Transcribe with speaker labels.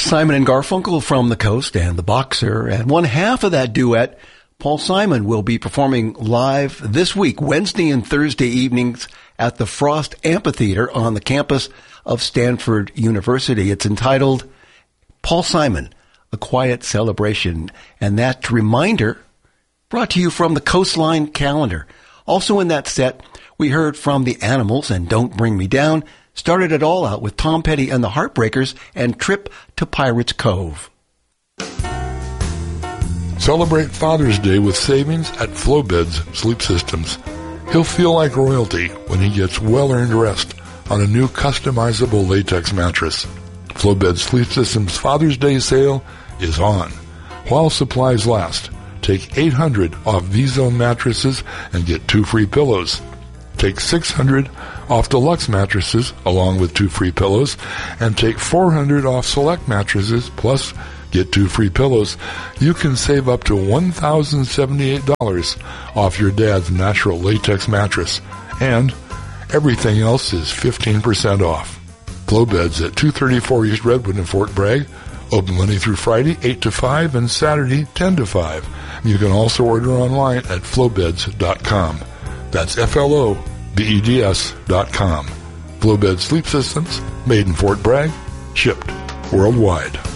Speaker 1: Simon and Garfunkel from the Coast and the Boxer, and one half of that duet, Paul Simon, will be performing live this week, Wednesday and Thursday evenings at the Frost Amphitheater on the campus of Stanford University. It's entitled Paul Simon, A Quiet Celebration, and that reminder brought to you from the Coastline Calendar. Also in that set, we heard from the Animals and Don't Bring Me Down. Started it all out with Tom Petty and the Heartbreakers and Trip to Pirates Cove.
Speaker 2: Celebrate Father's Day with savings at Flowbeds Sleep Systems. He'll feel like royalty when he gets well-earned rest on a new customizable latex mattress. Flowbeds Sleep Systems Father's Day sale is on. While supplies last, take $800 off V-Zone mattresses and get 2 free pillows. Take $600 off deluxe mattresses along with 2 free pillows, and take $400 off select mattresses plus get 2 free pillows. You can save up to $1,078 off your dad's natural latex mattress, and everything else is 15% off. Flowbeds at 234 East Redwood in Fort Bragg, open Monday through Friday 8 to 5 and Saturday 10 to 5. You can also order online at flowbeds.com. That's FLOBEDS.com. Flowbed Sleep Systems, made in Fort Bragg, shipped worldwide.